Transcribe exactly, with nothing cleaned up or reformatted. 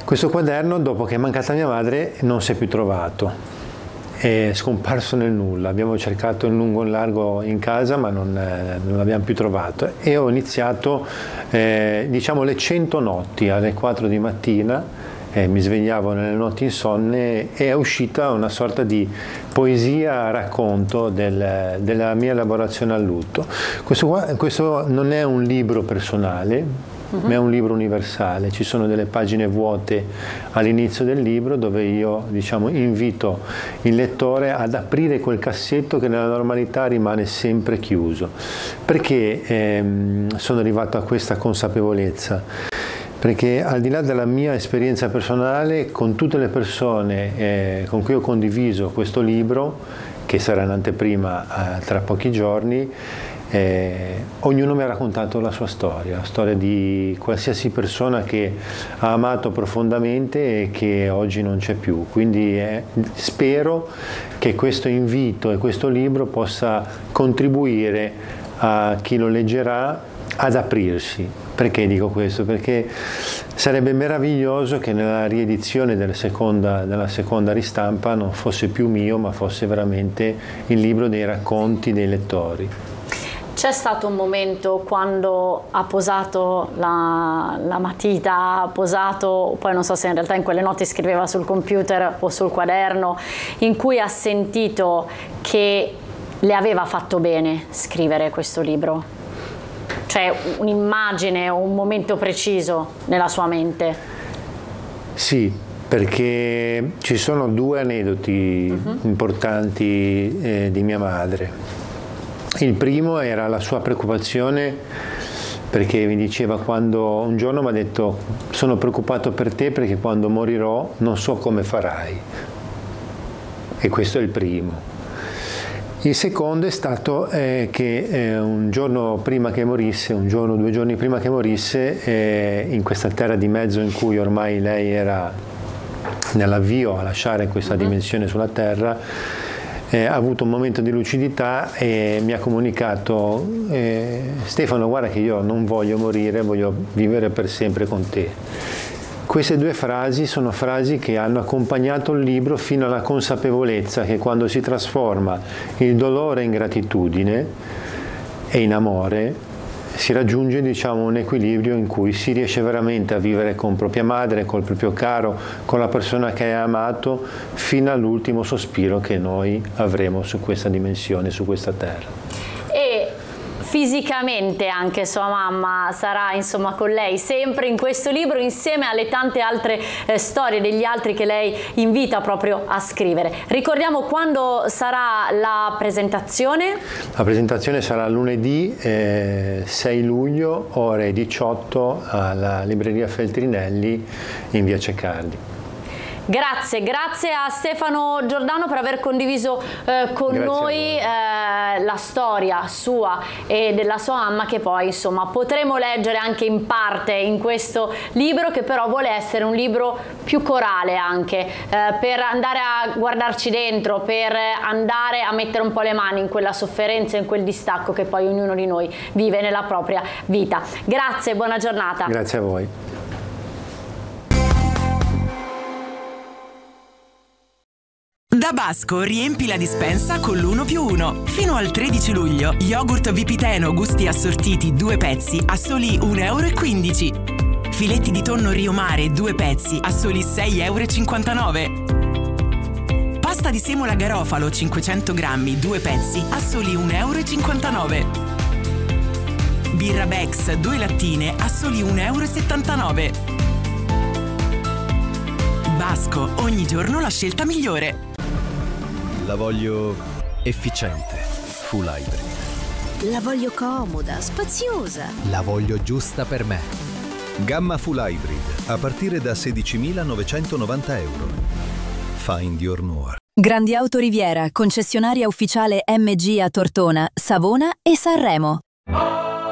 Questo quaderno, dopo che è mancata mia madre, non si è più trovato, è scomparso nel nulla. Abbiamo cercato in lungo e in largo in casa, ma non, eh, non l'abbiamo più trovato, e ho iniziato eh, diciamo le cento notti alle quattro di mattina. Eh, mi svegliavo nelle notti insonne e è uscita una sorta di poesia racconto del, della mia elaborazione al lutto. Questo, qua, questo non è un libro personale, Uh-huh. ma è un libro universale. Ci sono delle pagine vuote all'inizio del libro dove io, diciamo, invito il lettore ad aprire quel cassetto che nella normalità rimane sempre chiuso. Perché ehm, sono arrivato a questa consapevolezza? Perché al di là della mia esperienza personale, con tutte le persone eh, con cui ho condiviso questo libro, che sarà in anteprima eh, tra pochi giorni, Eh, ognuno mi ha raccontato la sua storia, la storia di qualsiasi persona che ha amato profondamente e che oggi non c'è più. Quindi eh, spero che questo invito e questo libro possa contribuire a chi lo leggerà ad aprirsi. Perché dico questo? Perché sarebbe meraviglioso che nella riedizione della seconda, della seconda ristampa non fosse più mio, ma fosse veramente il libro dei racconti dei lettori. C'è stato un momento quando ha posato la, la matita, ha posato, poi non so se in realtà in quelle notti scriveva sul computer o sul quaderno, in cui ha sentito che le aveva fatto bene scrivere questo libro? Cioè un'immagine o un momento preciso nella sua mente? Sì, perché ci sono due aneddoti uh-huh. importanti eh, di mia madre. Il primo era la sua preoccupazione, perché mi diceva, quando un giorno mi ha detto: sono preoccupato per te perché quando morirò non so come farai. E questo è il primo. Il secondo è stato eh, che eh, un giorno prima che morisse, un giorno, due giorni prima che morisse, eh, in questa terra di mezzo in cui ormai lei era nell'avvio a lasciare questa mm-hmm. dimensione sulla terra, Eh, ha avuto un momento di lucidità e mi ha comunicato: eh, Stefano, guarda che io non voglio morire, voglio vivere per sempre con te. Queste due frasi sono frasi che hanno accompagnato il libro fino alla consapevolezza che quando si trasforma il dolore in gratitudine e in amore, si raggiunge, diciamo, un equilibrio in cui si riesce veramente a vivere con propria madre, col proprio caro, con la persona che hai amato, fino all'ultimo sospiro che noi avremo su questa dimensione, su questa terra. E fisicamente anche sua mamma sarà, insomma, con lei sempre in questo libro, insieme alle tante altre eh, storie degli altri che lei invita proprio a scrivere. Ricordiamo quando sarà la presentazione? La presentazione sarà lunedì eh, sei luglio, ore diciotto, alla libreria Feltrinelli in via Cecardi. Grazie, grazie a Stefano Giordano per aver condiviso eh, con grazie noi eh, la storia sua e della sua mamma, che poi insomma potremo leggere anche in parte in questo libro, che però vuole essere un libro più corale anche, eh, per andare a guardarci dentro, per andare a mettere un po' le mani in quella sofferenza, in quel distacco che poi ognuno di noi vive nella propria vita. Grazie, buona giornata. Grazie a voi. Da Basco riempi la dispensa con l'uno più uno. Fino al tredici luglio, yogurt Vipiteno gusti assortiti due pezzi a soli un euro e quindici. Filetti di tonno Rio Mare due pezzi a soli sei euro e cinquantanove. Pasta di semola Garofalo cinquecento grammi due pezzi a soli un euro e cinquantanove. Birra Bex due lattine a soli un euro e settantanove. Basco, ogni giorno la scelta migliore. La voglio efficiente, full hybrid. La voglio comoda, spaziosa. La voglio giusta per me. Gamma full hybrid, a partire da sedicimilanovecentonovanta euro. Find your more. Grandi Auto Riviera, concessionaria ufficiale M G a Tortona, Savona e Sanremo.